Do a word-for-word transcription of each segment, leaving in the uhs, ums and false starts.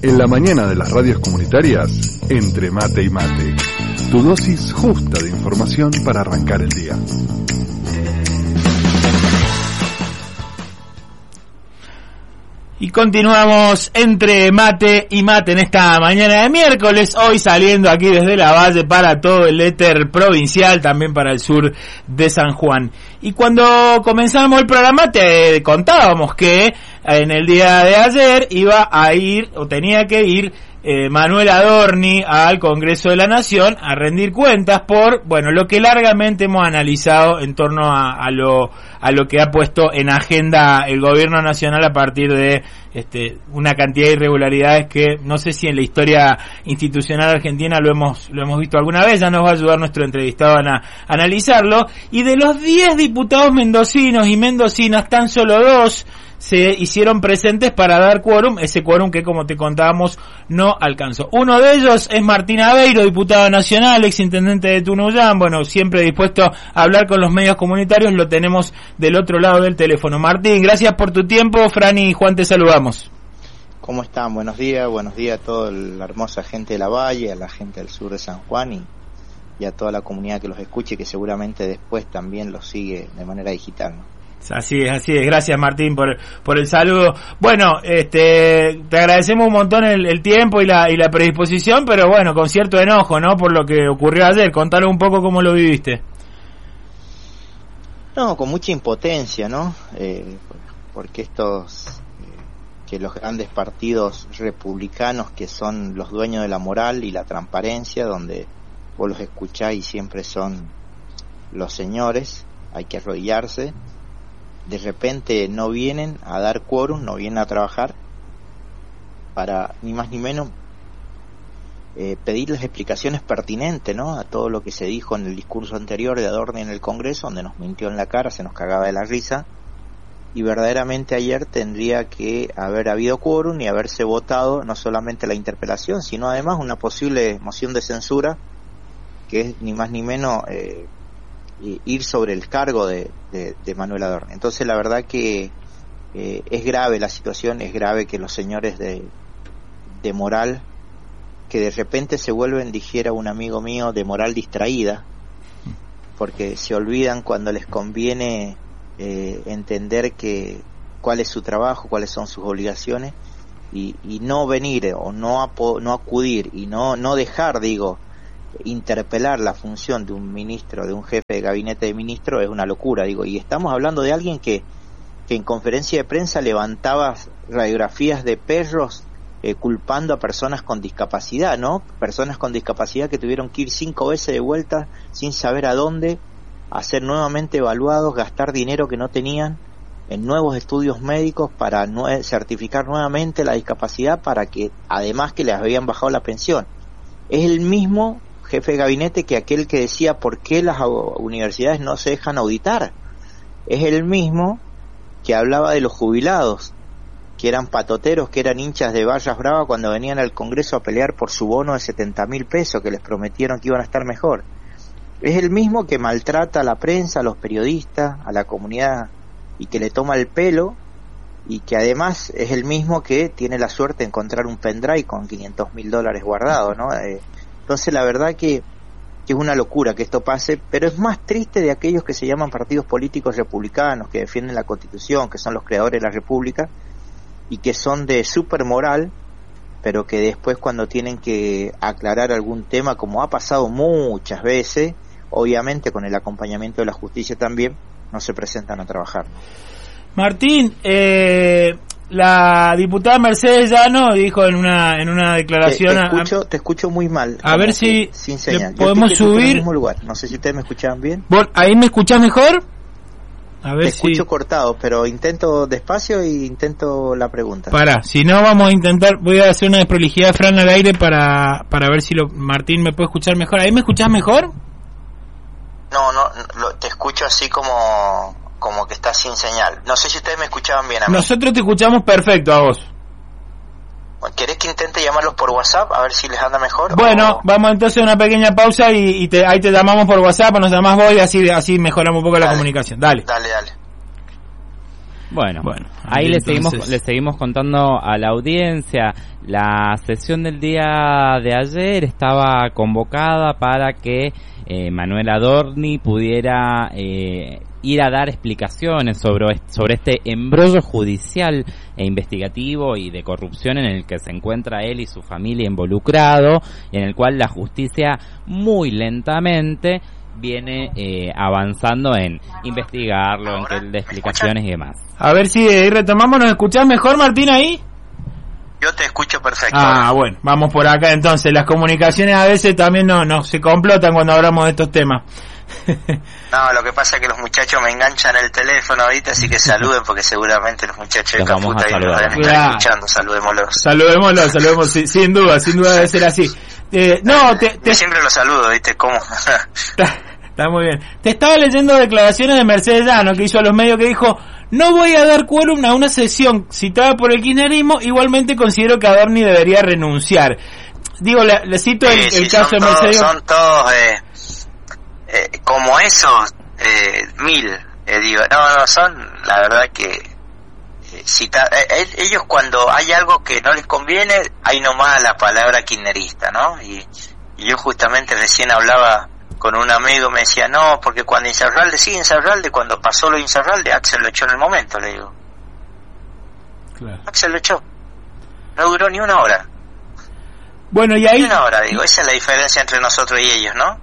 En la mañana de las radios comunitarias, Entre Mate y Mate, tu dosis justa de información para arrancar el día. Y continuamos Entre Mate y Mate en esta mañana de miércoles, hoy saliendo aquí desde la Valle para todo el éter provincial, también para el sur de San Juan. Y cuando comenzamos el programa te contábamos que en el día de ayer iba a ir, o tenía que ir, eh, Manuel Adorni al Congreso de la Nación a rendir cuentas por, bueno, lo que largamente hemos analizado en torno a, a lo a lo que ha puesto en agenda el gobierno nacional a partir de este una cantidad de irregularidades que no sé si en la historia institucional argentina lo hemos lo hemos visto alguna vez. Ya nos va a ayudar nuestro entrevistado a, a analizarlo. Y de los diez diputados mendocinos y mendocinas, tan solo dos se hicieron presentes para dar quórum, ese quórum que, como te contábamos, no alcanzó. Uno de ellos es Martín Aveiro, diputado nacional, ex intendente de Tunuyán, bueno, siempre dispuesto a hablar con los medios comunitarios, lo tenemos del otro lado del teléfono. Martín, gracias por tu tiempo. Fran y Juan, te saludamos. ¿Cómo están? Buenos días, buenos días a toda la hermosa gente de la Valle, a la gente del sur de San Juan y, y a toda la comunidad que los escuche, que seguramente después también los sigue de manera digital, ¿no? Así es, así es. Gracias, Martín, por por el saludo. Bueno, este te agradecemos un montón el, el tiempo y la y la predisposición, pero bueno, con cierto enojo, ¿no? Por lo que ocurrió ayer. Contanos un poco cómo lo viviste. No, con mucha impotencia, ¿no? Eh, porque estos, eh, que los grandes partidos republicanos que son los dueños de la moral y la transparencia, donde vos los escuchás y siempre son los señores, hay que arrodillarse. De repente no vienen a dar quórum, no vienen a trabajar para ni más ni menos eh, pedirles explicaciones pertinentes, ¿no? A todo lo que se dijo en el discurso anterior de Adorni en el Congreso, donde nos mintió en la cara, se nos cagaba de la risa, y verdaderamente ayer tendría que haber habido quórum y haberse votado no solamente la interpelación, sino además una posible moción de censura, que es ni más ni menos eh, ir sobre el cargo de, de, de Manuel Adorni. Entonces la verdad que eh, es grave la situación, es grave que los señores de, de moral, que de repente se vuelven, dijera un amigo mío, de moral distraída, porque se olvidan cuando les conviene eh, entender que cuál es su trabajo, cuáles son sus obligaciones, y, y no venir o no, apo, no acudir y no, no dejar, digo, interpelar la función de un ministro, de un jefe de gabinete de ministro, es una locura, digo, y estamos hablando de alguien que, que en conferencia de prensa levantaba radiografías de perros eh, culpando a personas con discapacidad, ¿no? Personas con discapacidad que tuvieron que ir cinco veces de vuelta sin saber a dónde, a ser nuevamente evaluados, gastar dinero que no tenían en nuevos estudios médicos para nue- certificar nuevamente la discapacidad, para que además que les habían bajado la pensión. Es el mismo jefe de gabinete que aquel que decía por qué las universidades no se dejan auditar. Es el mismo que hablaba de los jubilados, que eran patoteros, que eran hinchas de Barras Bravas cuando venían al Congreso a pelear por su bono de setenta mil pesos, que les prometieron que iban a estar mejor. Es el mismo que maltrata a la prensa, a los periodistas, a la comunidad, y que le toma el pelo, y que además es el mismo que tiene la suerte de encontrar un pendrive con quinientos mil dólares guardados, ¿no? Eh, Entonces la verdad que, que es una locura que esto pase, pero es más triste de aquellos que se llaman partidos políticos republicanos, que defienden la Constitución, que son los creadores de la República, y que son de super moral, pero que después cuando tienen que aclarar algún tema, como ha pasado muchas veces, obviamente con el acompañamiento de la justicia también, no se presentan a trabajar. Martín, eh... la diputada Mercedes Llano dijo en una en una declaración... Te, te, escucho, a, te escucho muy mal. A ver si sin señal. podemos subir... En el mismo lugar. No sé si ustedes me escuchaban bien. ¿Vos, ahí me escuchás mejor? A ver te si... escucho cortado, pero intento despacio y intento la pregunta. Pará, si no vamos a intentar... Voy a hacer una desprolijidad, Fran, al aire para para ver si lo, Martín me puede escuchar mejor. ¿Ahí me escuchás mejor? No, no, lo, te escucho así como... como que está sin señal. No sé si ustedes me escuchaban bien a mí. Nosotros te escuchamos perfecto a vos. ¿Querés que intente llamarlos por WhatsApp a ver si les anda mejor? Bueno, o... vamos entonces a una pequeña pausa y, y te, ahí te llamamos por WhatsApp o nos llamás vos y así, así mejoramos un poco dale, la comunicación. Dale. Dale, dale. Bueno, bueno ahí le entonces... seguimos le seguimos contando a la audiencia. La sesión del día de ayer estaba convocada para que eh, Manuel Adorni pudiera eh, ir a dar explicaciones sobre, sobre este embrollo judicial e investigativo y de corrupción en el que se encuentra él y su familia involucrado, y en el cual la justicia muy lentamente viene eh, avanzando en investigarlo, en que él dé explicaciones y demás. A ver si ahí retomamos. ¿Nos escuchás mejor, Martín, ahí? Yo te escucho perfecto. Ah, bueno, vamos por acá entonces. Las comunicaciones a veces también no, no se complotan cuando hablamos de estos temas. No, lo que pasa es que los muchachos me enganchan el teléfono ahorita, así que saluden, porque seguramente los muchachos de Caputa ahí nos deben estar escuchando. Saludémoslos. Saludémoslos, saludemos, sí, sin duda, sin duda debe ser así. Eh, no, te, te... Yo siempre los saludo, ¿viste? ¿Cómo? está, está muy bien. Te estaba leyendo declaraciones de Mercedes Llano, que hizo a los medios, que dijo: no voy a dar quórum a una sesión citada por el kirchnerismo, igualmente considero que Adorni debería renunciar. Digo, le, le cito el, sí, el sí, caso de todos, Mercedes. Son todos eh, eh, como esos, eh, mil. Eh, digo, no, no, son, la verdad que eh, cita, eh, ellos cuando hay algo que no les conviene, hay nomás la palabra kirchnerista, ¿no? Y, y yo justamente recién hablaba con un amigo, me decía, no, porque cuando Insaurralde, sí, Insaurralde, cuando pasó lo de Insaurralde, Axel lo echó en el momento, le digo. Claro. Axel lo echó. No duró ni una hora. Bueno, y ahí... Ni una hora, digo, esa es la diferencia entre nosotros y ellos, ¿no?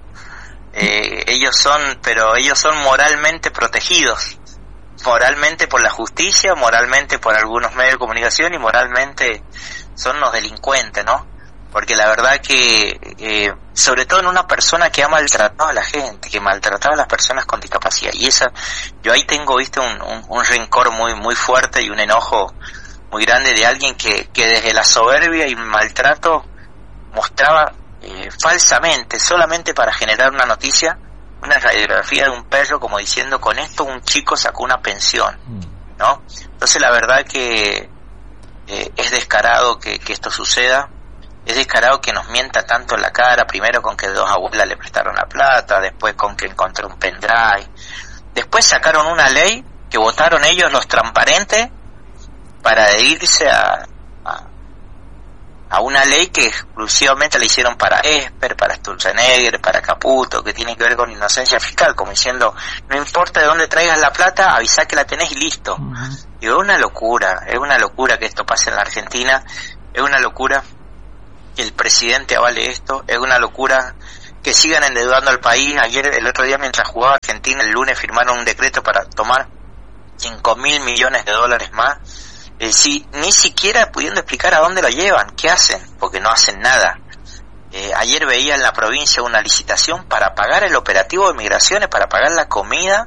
Eh, ellos son, pero ellos son moralmente protegidos. Moralmente por la justicia, moralmente por algunos medios de comunicación y moralmente son los delincuentes, ¿no? Porque la verdad que, eh, sobre todo en una persona que ha maltratado a la gente, que maltrataba a las personas con discapacidad, y esa, yo ahí tengo, viste, un, un, un rencor muy, muy fuerte y un enojo muy grande de alguien que, que desde la soberbia y maltrato mostraba eh, falsamente, solamente para generar una noticia, una radiografía de un perro, como diciendo, con esto un chico sacó una pensión, ¿no? Entonces la verdad que eh, es descarado que, que esto suceda. Es descarado que nos mienta tanto en la cara, primero con que dos abuelas le prestaron la plata, después con que encontró un pendrive, después sacaron una ley que votaron ellos los transparentes para adherirse a, a, a una ley que exclusivamente la hicieron para Esper, para Sturzenegger, para Caputo, que tiene que ver con inocencia fiscal, como diciendo, no importa de dónde traigas la plata, avisá que la tenés y listo. Uh-huh. Y es una locura, es una locura que esto pase en la Argentina, es una locura que el presidente avale esto, es una locura que sigan endeudando al país. Ayer, el otro día, mientras jugaba Argentina, el lunes firmaron un decreto para tomar cinco mil millones de dólares más, eh, si, ni siquiera pudiendo explicar a dónde lo llevan, qué hacen, porque no hacen nada. Eh, ayer veía en la provincia una licitación para pagar el operativo de migraciones, para pagar la comida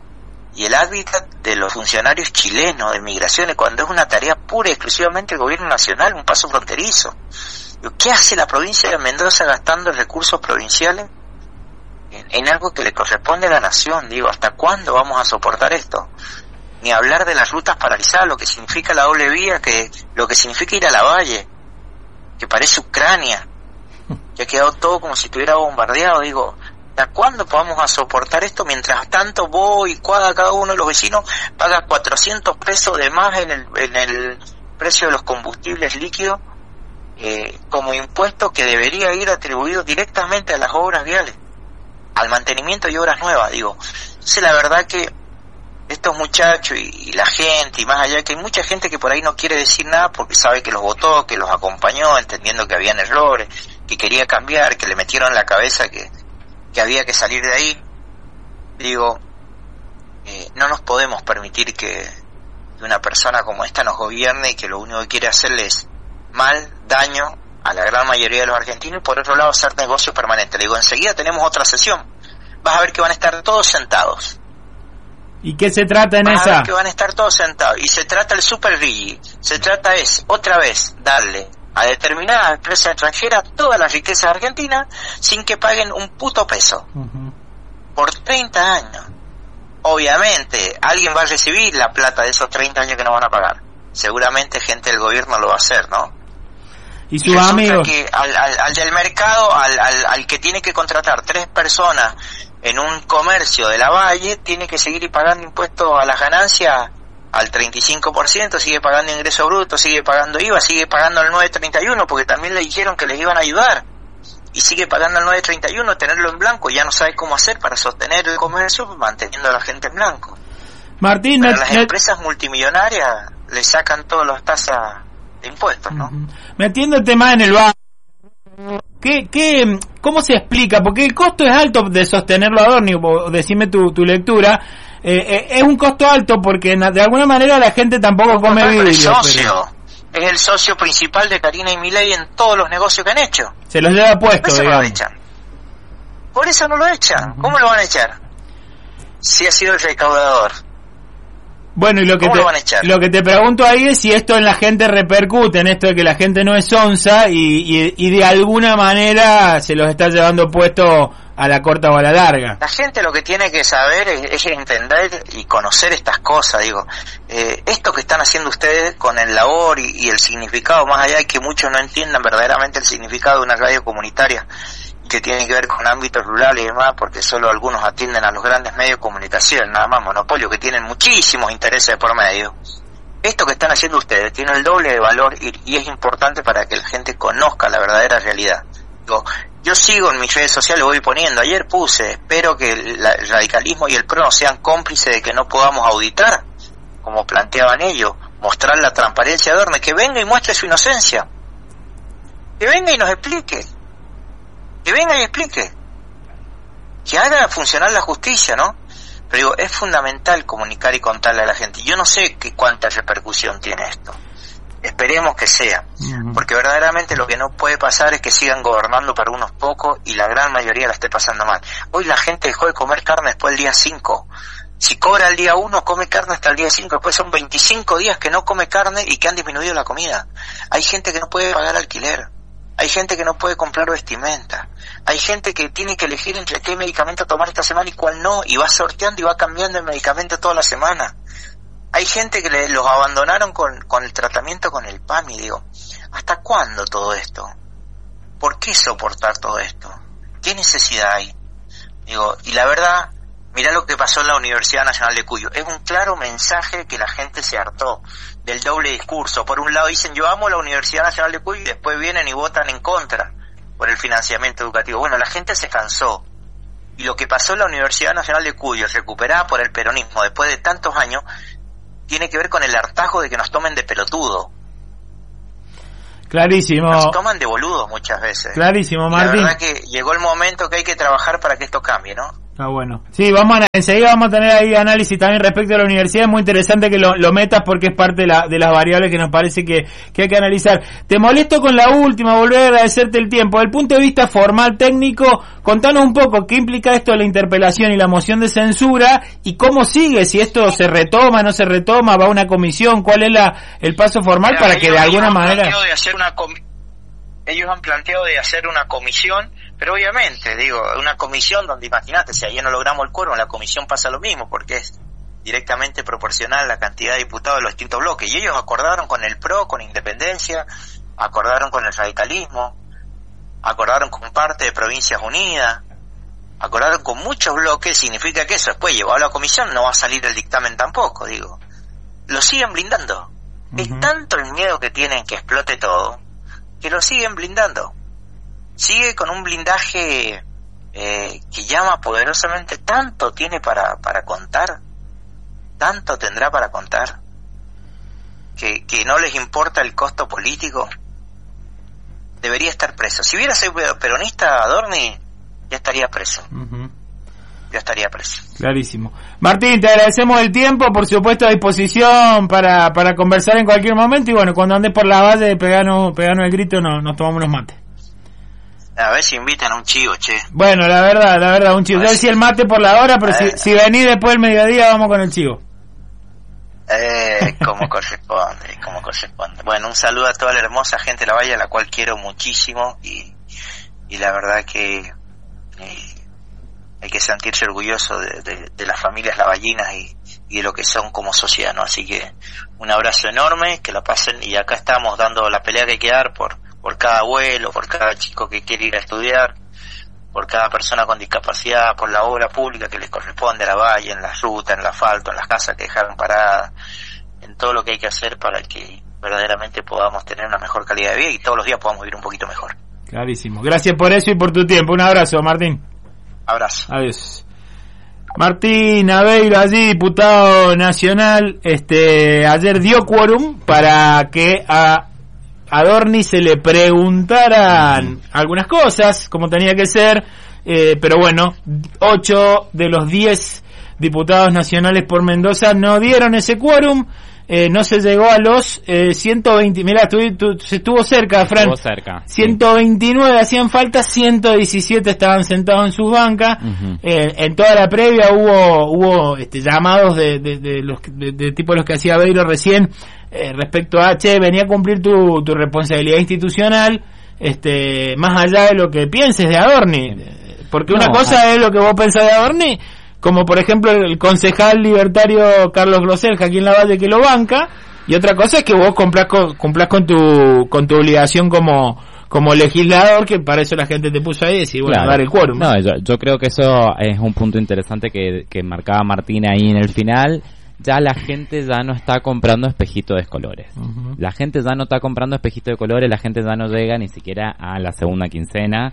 y el hábitat de los funcionarios chilenos de migraciones, cuando es una tarea pura y exclusivamente del gobierno nacional, un paso fronterizo. ¿Qué hace la provincia de Mendoza gastando recursos provinciales en, en algo que le corresponde a la nación? Digo, ¿hasta cuándo vamos a soportar esto? Ni hablar de las rutas paralizadas, lo que significa la doble vía, que lo que significa ir a la Valle, que parece Ucrania, que ha quedado todo como si estuviera bombardeado. Digo, ¿hasta cuándo vamos a soportar esto? Mientras tanto, vos y cada uno de los vecinos paga cuatrocientos pesos de más en el, en el precio de los combustibles líquidos, Eh, como impuesto que debería ir atribuido directamente a las obras viales, al mantenimiento y obras nuevas. Digo, entonces la verdad que estos muchachos y, y la gente, y más allá, que hay mucha gente que por ahí no quiere decir nada porque sabe que los votó, que los acompañó, entendiendo que habían errores, que quería cambiar, que le metieron en la cabeza que, que había que salir de ahí. Digo, eh, no nos podemos permitir que una persona como esta nos gobierne y que lo único que quiere hacerle es mal, daño a la gran mayoría de los argentinos, y por otro lado hacer negocio permanente. Le digo, enseguida tenemos otra sesión, vas a ver que van a estar todos sentados. ¿Y qué se trata en vas esa? A ver que van a estar todos sentados, y se trata el super rigi, se trata es, otra vez, darle a determinadas empresas extranjeras todas las riquezas argentinas sin que paguen un puto peso. Uh-huh. Por treinta años. Obviamente, alguien va a recibir la plata de esos treinta años que no van a pagar. Seguramente gente del gobierno lo va a hacer, ¿no? Y sus amigos, que al, al, al del mercado, al, al, al que tiene que contratar tres personas en un comercio de la Valle, tiene que seguir pagando impuestos a las ganancias al treinta y cinco por ciento, sigue pagando ingreso bruto, sigue pagando I V A, sigue pagando el nueve treinta y uno, porque también le dijeron que les iban a ayudar, y sigue pagando el nueve treinta y uno, tenerlo en blanco, ya no sabe cómo hacer para sostener el comercio manteniendo a la gente en blanco. Martín, Pero me, las me... empresas multimillonarias le sacan todas las tasas de impuestos, ¿no? Uh-huh. Metiéndote más en el barrio, ¿qué, qué, ¿cómo se explica? Porque el costo es alto de sostenerlo a Adorni, decime tu, tu lectura. Eh, eh, es un costo alto porque de alguna manera la gente tampoco come vidrio. Es socio, pero... es el socio principal de Karina y Milei en todos los negocios que han hecho. Se los lleva puesto, Por eso digamos. no lo echan. Por eso no lo echan. Uh-huh. ¿Cómo lo van a echar? Si ha sido el recaudador. Bueno, y lo que, te, lo que te pregunto ahí es si esto en la gente repercute, en esto de que la gente no es onza y, y, y de alguna manera se los está llevando puesto a la corta o a la larga. La gente lo que tiene que saber es, es entender y conocer estas cosas, digo. Eh, esto que están haciendo ustedes con el labor y, y el significado, más allá de que muchos no entiendan verdaderamente el significado de una radio comunitaria, que tiene que ver con ámbitos rurales y demás, porque solo algunos atienden a los grandes medios de comunicación, nada más monopolio, que tienen muchísimos intereses por medio. Esto que están haciendo ustedes tiene el doble de valor y, y es importante para que la gente conozca la verdadera realidad. Digo, yo sigo en mis redes sociales, voy poniendo, ayer puse, espero que el, el radicalismo y el PRO no sean cómplices de que no podamos auditar, como planteaban ellos, mostrar la transparencia de Adorni, que venga y muestre su inocencia, que venga y nos explique. Que venga y explique, que haga funcionar la justicia, ¿no? Pero digo, es fundamental comunicar y contarle a la gente. Yo no sé qué cuánta repercusión tiene esto. Esperemos que sea, porque verdaderamente lo que no puede pasar es que sigan gobernando para unos pocos y la gran mayoría la esté pasando mal. Hoy la gente dejó de comer carne después del día cinco. Si cobra el día uno, come carne hasta el día cinco. Después son veinticinco días que no come carne y que han disminuido la comida. Hay gente que no puede pagar alquiler. Hay gente que no puede comprar vestimenta. Hay gente que tiene que elegir entre qué medicamento tomar esta semana y cuál no, y va sorteando y va cambiando el medicamento toda la semana. Hay gente que le, los abandonaron con, con el tratamiento con el P A M I. Digo, ¿hasta cuándo todo esto? ¿Por qué soportar todo esto? ¿Qué necesidad hay? Digo, y la verdad, mirá lo que pasó en la Universidad Nacional de Cuyo. Es un claro mensaje que la gente se hartó del doble discurso. Por un lado dicen, yo amo la Universidad Nacional de Cuyo, y después vienen y votan en contra por el financiamiento educativo. Bueno, la gente se cansó. Y lo que pasó en la Universidad Nacional de Cuyo, recuperada por el peronismo después de tantos años, tiene que ver con el hartazgo de que nos tomen de pelotudo. Clarísimo. Nos toman de boludos muchas veces. Clarísimo, Martín. La verdad que llegó el momento que hay que trabajar para que esto cambie, ¿no? Está bueno. Sí, vamos a, enseguida vamos a tener ahí análisis también respecto a la universidad. Es muy interesante que lo, lo metas porque es parte de, la, de las variables que nos parece que, que hay que analizar. Te molesto con la última, volver a agradecerte el tiempo. Desde el punto de vista formal, técnico, contanos un poco qué implica esto de la interpelación y la moción de censura y cómo sigue, si esto se retoma, no se retoma, va a una comisión, cuál es la el paso formal. Mira, para que de alguna manera... De hacer una com- ellos han planteado de hacer una comisión, pero obviamente, digo, una comisión donde, imagínate, si ayer no logramos el quórum, la comisión pasa lo mismo, porque es directamente proporcional la cantidad de diputados de los distintos bloques, y ellos acordaron con el PRO, con Independencia, acordaron con el radicalismo, acordaron con parte de Provincias Unidas, acordaron con muchos bloques. Significa que eso después llevado a la comisión no va a salir el dictamen tampoco, digo. Lo siguen blindando. Uh-huh. Es tanto el miedo que tienen que explote todo, que lo siguen blindando. Sigue con un blindaje eh, que llama poderosamente. Tanto tiene para para contar, tanto tendrá para contar, que, que no les importa el costo político. Debería estar preso. Si hubiera sido peronista Adorni, ya estaría preso. Uh-huh. Ya estaría preso. Clarísimo. Martín, te agradecemos el tiempo, por supuesto a disposición para para conversar en cualquier momento, y bueno, cuando andes por la valle, peganos, peganos el grito, no, nos tomamos unos mates. A ver si invitan a un chivo, che. Bueno, la verdad, la verdad, un chivo. Yo decía el mate por la hora, pero si, si venís después del mediodía, vamos con el chivo. Eh, como corresponde, como corresponde. Bueno, un saludo a toda la hermosa gente de la Valle, a la cual quiero muchísimo, y, y la verdad que eh, hay que sentirse orgulloso de, de, de las familias lavallinas y, y de lo que son como sociedad, ¿no? Así que un abrazo enorme, que la pasen, y acá estamos dando la pelea que hay que dar por por cada abuelo, por cada chico que quiere ir a estudiar, por cada persona con discapacidad, por la obra pública que les corresponde a la Valle, en las rutas, en el asfalto, en las casas que dejaron paradas, en todo lo que hay que hacer para que verdaderamente podamos tener una mejor calidad de vida y todos los días podamos vivir un poquito mejor. Clarísimo. Gracias por eso y por tu tiempo. Un abrazo, Martín. Abrazo. Adiós. Martín Aveiro, allí diputado nacional, este ayer dio quórum para que a Adorni se le preguntaran algunas cosas, como tenía que ser, eh, pero bueno, ocho de los diez diputados nacionales por Mendoza no dieron ese quórum. Eh, no se llegó a los eh, ciento veinte, mirá, estuvo, se estuvo cerca, Fran. Estuvo cerca. ciento veintinueve sí. Hacían falta, ciento diecisiete estaban sentados en sus bancas. Uh-huh. Eh, en toda la previa hubo hubo este, llamados de, de, de los de, de tipo los que hacía Beiro recién eh, respecto a, che, venía a cumplir tu, tu responsabilidad institucional, este, más allá de lo que pienses de Adorni. Porque una no, cosa ah. es lo que vos pensás de Adorni, como por ejemplo el concejal libertario Carlos Groselja aquí en La Valle que lo banca, y otra cosa es que vos cumplas con, cumplas con tu con tu obligación como como legislador, que para eso la gente te puso ahí y decir, bueno, claro, dar el quórum. No, yo, yo creo que eso es un punto interesante que, que marcaba Martín ahí en el final. Ya la gente ya no está comprando espejitos de colores. Uh-huh. La gente ya no está comprando espejitos de colores, la gente ya no llega ni siquiera a la segunda quincena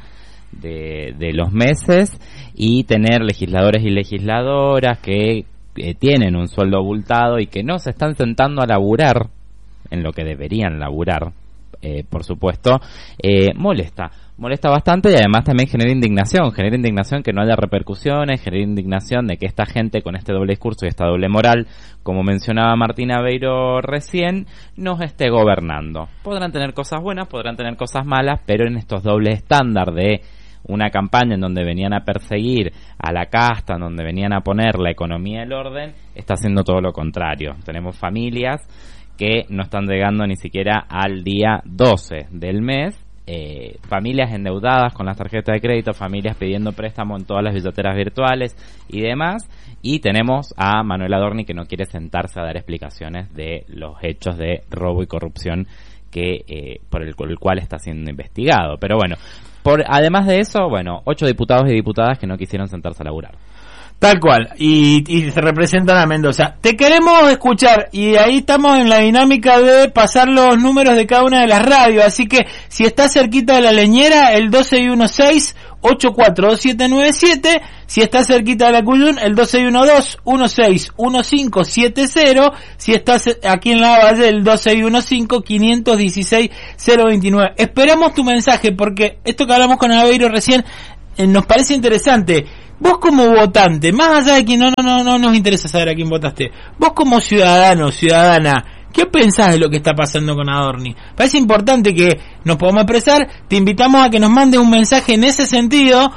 de, de los meses, y tener legisladores y legisladoras que eh, tienen un sueldo abultado y que no se están sentando a laburar en lo que deberían laburar, eh, por supuesto, eh, molesta. Molesta bastante, y además también genera indignación, genera indignación que no haya repercusiones, genera indignación de que esta gente con este doble discurso y esta doble moral, como mencionaba Martín Aveiro recién, nos esté gobernando. Podrán tener cosas buenas, podrán tener cosas malas, pero en estos dobles estándar de una campaña en donde venían a perseguir a la casta, en donde venían a poner la economía y el orden, está haciendo todo lo contrario. Tenemos familias que no están llegando ni siquiera al día doce del mes, eh, familias endeudadas con las tarjetas de crédito, familias pidiendo préstamo en todas las billeteras virtuales y demás, y tenemos a Manuel Adorni que no quiere sentarse a dar explicaciones de los hechos de robo y corrupción que eh, por el, el cual está siendo investigado. Pero bueno, por además de eso, bueno, ocho diputados y diputadas que no quisieron sentarse a laburar. Tal cual, y, y se representan a Mendoza. Te queremos escuchar, y ahí estamos en la dinámica de pasar los números de cada una de las radios, así que si estás cerquita de La Leñera, el dos seis uno seis, ocho cuatro dos siete nueve siete, si estás cerquita de La Cuyún, el dos seis uno dos, uno seis uno cinco siete cero, si estás aquí en La Valle, el dos seis uno cinco, cinco uno seis, cero veintinueve. Esperamos tu mensaje, porque esto que hablamos con Aveiro recién eh, nos parece interesante. Vos como votante, más allá de que no, no, no, no nos interesa saber a quién votaste, vos como ciudadano, ciudadana, ¿qué pensás de lo que está pasando con Adorni? Parece importante que nos podamos expresar. Te invitamos a que nos mandes un mensaje en ese sentido.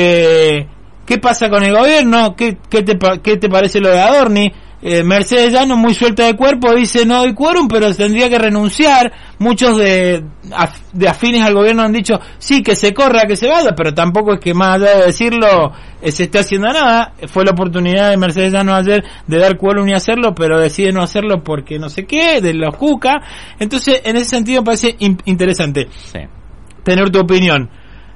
Eh, ¿Qué pasa con el gobierno? ¿Qué, qué, te, qué te parece lo de Adorni? Eh, Mercedes Llano, muy suelta de cuerpo, dice no doy quórum, pero tendría que renunciar. Muchos de, af, de afines al gobierno han dicho sí, que se corra, que se vaya, pero tampoco es que más allá de decirlo eh, se esté haciendo nada. Fue la oportunidad de Mercedes Llano ayer de dar quórum y hacerlo, pero decide no hacerlo porque no sé qué, de los Cuca. Entonces, en ese sentido parece in- interesante sí. tener tu opinión.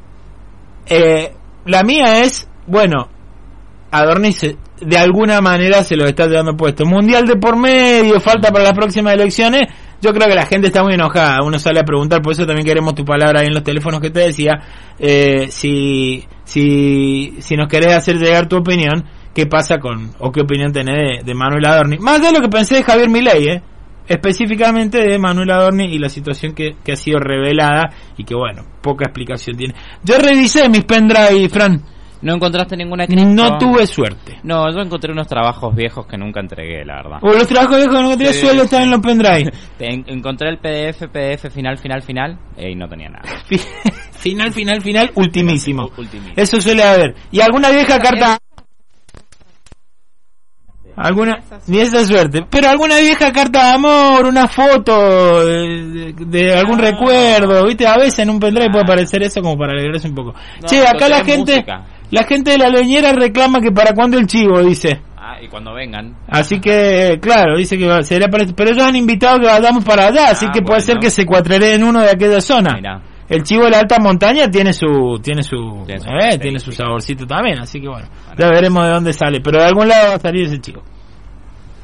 Eh, la mía es, bueno, Adorni se, de alguna manera se lo está llevando puesto. Mundial de por medio, falta para las próximas elecciones. Yo creo que la gente está muy enojada. Uno sale a preguntar, por eso también queremos tu palabra ahí en los teléfonos que te decía. Eh, si, si, si nos querés hacer llegar tu opinión, ¿qué pasa con, o qué opinión tenés de, de Manuel Adorni? Más de lo que pensé de Javier Milei, eh. Específicamente de Manuel Adorni y la situación que, que ha sido revelada y que, bueno, poca explicación tiene. Yo revisé mis pendrive, Fran. ¿No encontraste ninguna cripto? No tuve suerte. No, yo encontré unos trabajos viejos que nunca entregué, la verdad. O los trabajos viejos que nunca entregué sí, suelen estar sí. en los pendrive. En, encontré el P D F, P D F final, final, final, eh, y no tenía nada. Final, final, final, ultimísimo. ultimísimo. Eso suele haber. ¿Y alguna vieja carta? Alguna, ni esa suerte, pero alguna vieja carta de amor, una foto de, de, de algún no, recuerdo, viste, a veces en un pendrive no. puede aparecer eso como para alegrarse un poco. No, che, acá la gente, música. la gente de La Leñera reclama que para cuándo el chivo, dice. Ah, y cuando vengan. Así que, claro, dice que sería para, pero ellos han invitado que vayamos para allá, así ah, que puede bueno. ser que se cuatrere en uno de aquella zona. Mirá. El chivo de la alta montaña tiene su tiene su tiene su, eh, tiene su saborcito también, así que bueno, ya veremos de dónde sale, pero de algún lado va a salir ese chivo.